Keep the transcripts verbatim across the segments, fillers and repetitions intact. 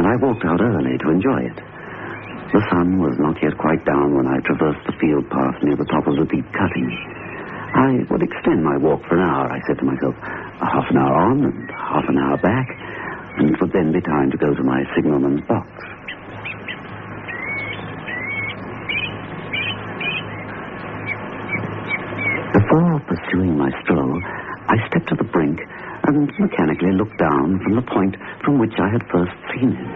and I walked out early to enjoy it. The sun was not yet quite down when I traversed the field path near the top of the deep cutting. I would extend my walk for an hour, I said to myself, a half an hour on and half an hour back, and it would then be time to go to my signalman's box. Before pursuing my stroll, I stepped to the brink and mechanically looked down from the point from which I had first seen him.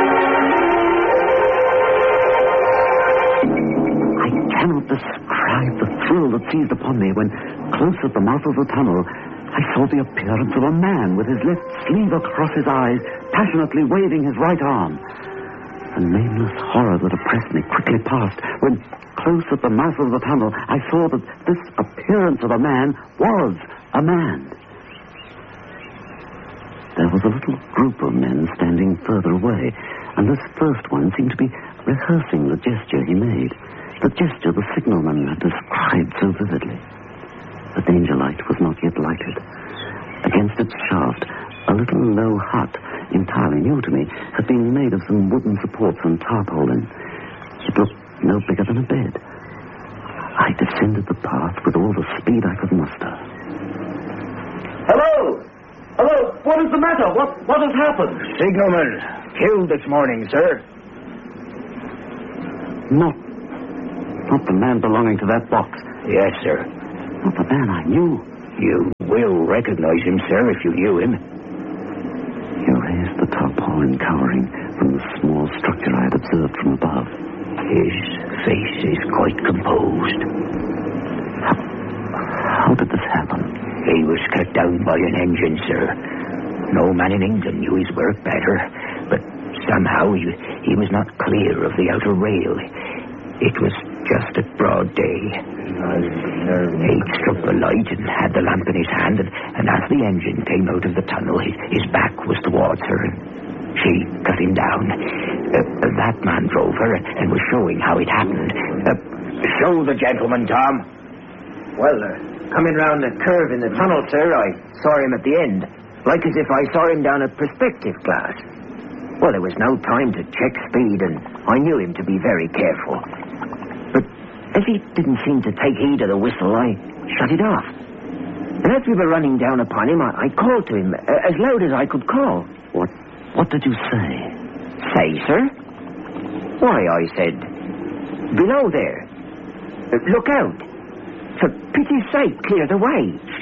I cannot describe the thrill that seized upon me when, close at the mouth of the tunnel, I saw the appearance of a man with his left sleeve across his eyes, passionately waving his right arm. The nameless horror that oppressed me quickly passed when, close at the mouth of the tunnel, I saw that this appearance of a man was a man. There was a little group of men standing further away, and this first one seemed to be rehearsing the gesture he made, the gesture the signalman had described so vividly. The danger light was not yet lighted. Against its shaft, a little low hut, entirely new to me, had been made of some wooden supports and tarpaulin. It looked no bigger than a bed. I descended the path with all the speed I could muster. Hello! Hello! What is the matter? What what has happened? Signalman, killed this morning, sir. Not... not the man belonging to that box. Yes, sir. Not the man I knew. You will recognize him, sir, if you knew him. He raised the tarpaulin covering from the small structure I had observed from above. His face is quite composed. How, how did this happen? He was cut down by an engine, sir. No man in England knew his work better, but somehow he, he was not clear of the outer rail. It was just at broad day. He struck the light and had the lamp in his hand, and, and as the engine came out of the tunnel, his, his back was towards her, and she cut him down. Uh, that man drove her and, and was showing how it happened. Uh, show the gentleman, Tom. Well, uh, coming round the curve in the tunnel, sir, I saw him at the end, like as if I saw him down a perspective glass. Well, there was no time to check speed, and I knew him to be very careful. But as he didn't seem to take heed of the whistle, I shut it off. And as we were running down upon him, I, I called to him uh, as loud as I could call. What, what did you say? Say, sir? Why, I said, below there. Uh, look out. For pity's sake, clear the way.